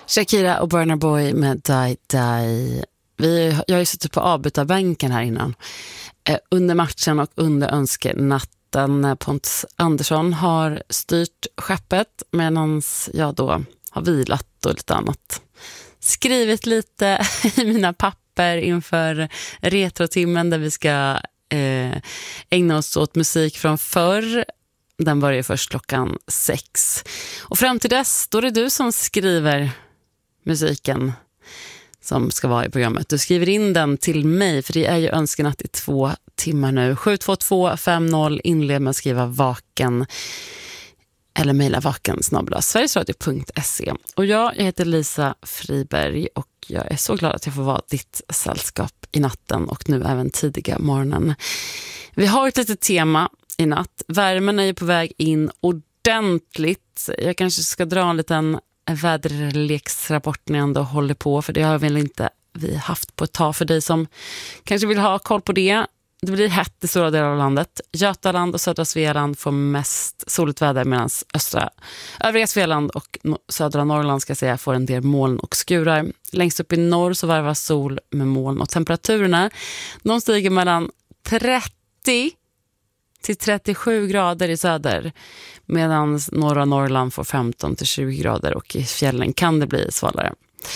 Shakira och Burna Boy med Die Die. Jag har ju suttit på avbytarbänken här innan. Under matchen och under önskenatten. Pontus Andersson har styrt skeppet medan jag då har vilat och lite annat. Skrivit lite i mina papper inför retrotimmen där vi ska ägna oss åt musik från förr. Den börjar först 6:00. Och fram till dess, då är det du som skriver musiken som ska vara i programmet. Du skriver in den till mig, för det är ju önskenatt i 2 timmar nu. 72250, inled med att skriva vaken eller mejla vaken@sverigesradio.se. Och jag heter Lisa Friberg och jag är så glad att jag får vara ditt sällskap i natten och nu även tidiga morgonen. Vi har ett litet tema i natt. Värmen är ju på väg in ordentligt. Jag kanske ska dra en liten väderleksrapport när jag ändå håller på, för det har väl inte vi haft på ett tag. För dig som kanske vill ha koll på det. Det blir hett i stora delar av landet. Götaland och södra Svealand får mest soligt väder, medan övriga Svealand och södra Norrland ska säga får en del moln och skurar. Längst upp i norr så varvas sol med moln, och temperaturerna de stiger mellan 30 till 37 grader i söder, medan norra Norrland får 15 till 20 grader och i fjällen kan det bli svalare.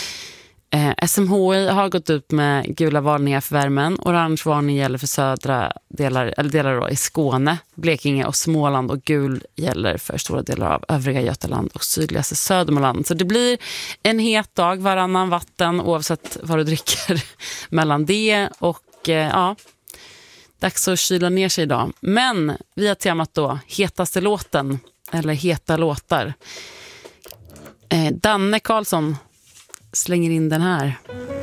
SMHI har gått ut med gula varningar för värmen. Orange varning gäller för södra delar då i Skåne, Blekinge och Småland, och gul gäller för stora delar av övriga Götaland och sydligaste Södermanland. Så det blir en het dag, varannan vatten oavsett vad du dricker mellan det och dags att kyla ner sig idag. Men vi har temat då hetaste låten, eller heta låtar. Danne Karlsson slänger in den här.